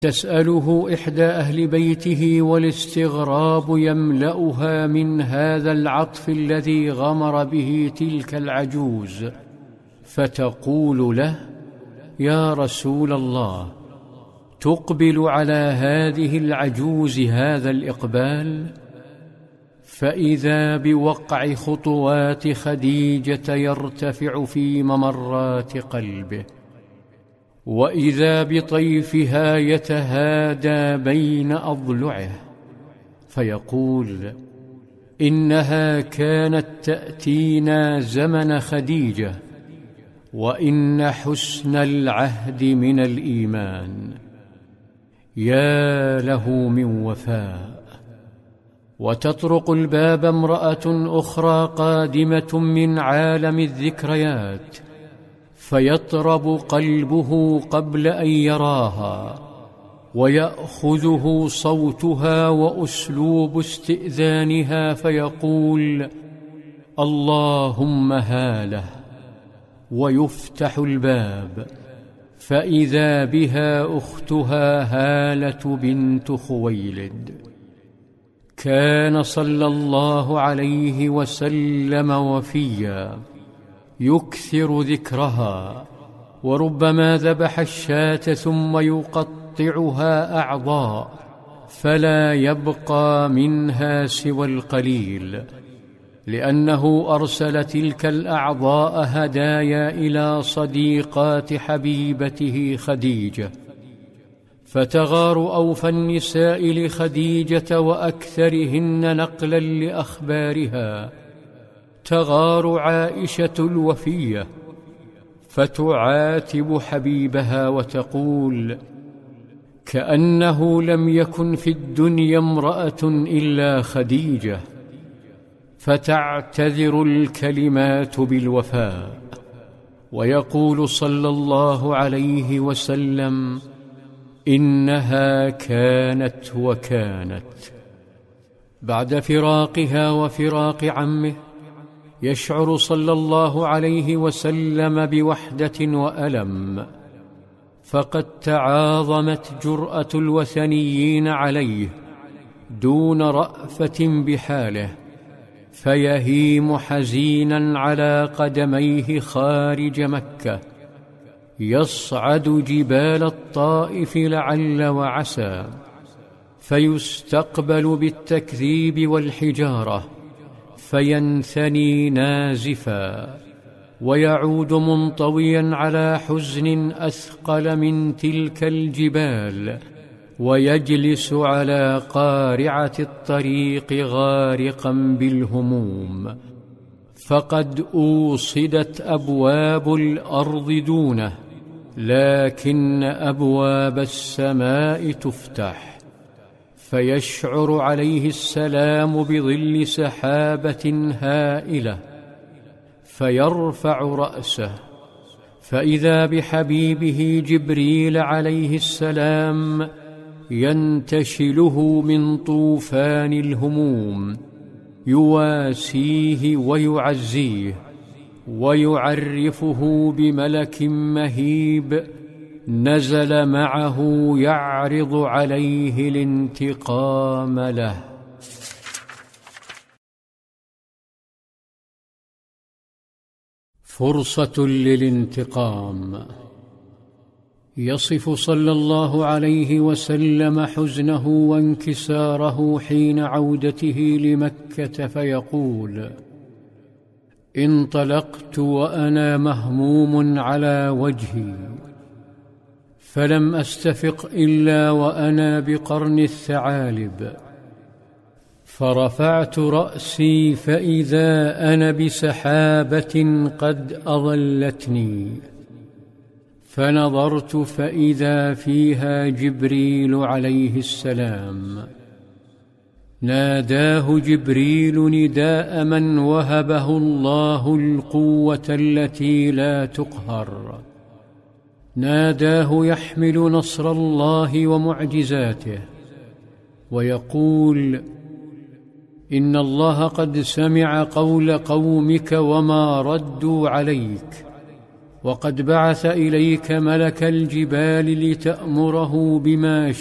تسأله إحدى أهل بيته والاستغراب يملأها من هذا العطف الذي غمر به تلك العجوز، فتقول له: يا رسول الله، تقبل على هذه العجوز هذا الإقبال؟ فإذا بوقع خطوات خديجة يرتفع في ممرات قلبه، وإذا بطيفها يتهادى بين أضلعه، فيقول: إنها كانت تأتينا زمن خديجة، وإن حسن العهد من الإيمان. يا له من وفاء. وتطرق الباب امرأة أخرى قادمة من عالم الذكريات، فيطرب قلبه قبل أن يراها، ويأخذه صوتها وأسلوب استئذانها، فيقول: اللهم هاله. ويفتح الباب، فإذا بها أختها هالة بنت خويلد. كان صلى الله عليه وسلم وفيا، يكثر ذكرها، وربما ذبح الشاة ثم يقطعها أعضاء، فلا يبقى منها سوى القليل، لأنه أرسل تلك الأعضاء هدايا إلى صديقات حبيبته خديجة، فتغار أوفى النساء لخديجة وأكثرهن نقلا لأخبارها، تغار عائشة الوفية، فتعاتب حبيبها وتقول: كأنه لم يكن في الدنيا امرأة إلا خديجة، فتعتذر الكلمات بالوفاء. ويقول صلى الله عليه وسلم: إنها كانت وكانت. بعد فراقها وفراق عمه، يشعر صلى الله عليه وسلم بوحدة وألم، فقد تعاظمت جرأة الوثنيين عليه دون رأفة بحاله، فيهيم حزينا على قدميه خارج مكة، يصعد جبال الطائف لعل وعسى، فيستقبل بالتكذيب والحجارة، فينثني نازفا، ويعود منطويا على حزن أثقل من تلك الجبال، ويجلس على قارعة الطريق غارقا بالهموم، فقد أوصدت أبواب الأرض دونه، لكن أبواب السماء تفتح، فيشعر عليه السلام بظل سحابة هائلة، فيرفع رأسه، فإذا بحبيبه جبريل عليه السلام ينتشله من طوفان الهموم، يواسيه ويعزيه، ويعرفه بملك مهيب نزل معه يعرض عليه الانتقام له. فرصة للانتقام. يصف صلى الله عليه وسلم حزنه وانكساره حين عودته لمكة، فيقول: انطلقت وأنا مهموم على وجهي، فلم أستفق إلا وأنا بقرن الثعالب، فرفعت رأسي فإذا أنا بسحابة قد أظلتني، فنظرت فإذا فيها جبريل عليه السلام. ناداه جبريل نداء من وهبه الله القوة التي لا تقهر، ناداه يحمل نصر الله ومعجزاته، ويقول: إن الله قد سمع قول قومك وما ردوا عليك، وقد بعث إليك ملك الجبال لتأمره بما